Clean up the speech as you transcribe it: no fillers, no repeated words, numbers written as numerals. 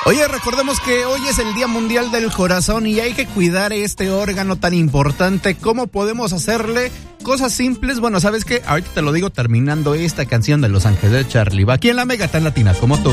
Oye, recordemos que hoy es el Día Mundial del Corazón y hay que cuidar este órgano tan importante. ¿Cómo podemos hacerle? Cosas simples. Bueno, ¿sabes qué? Ahorita te lo digo terminando esta canción de Los Ángeles de Charlie. Va aquí en la Mega tan latina como tú.